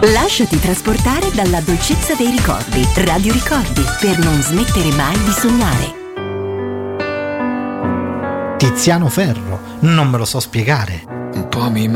Lasciati trasportare dalla dolcezza dei ricordi. Radio Ricordi, per non smettere mai di sognare. Tiziano Ferro, non me lo so spiegare. Un po' mi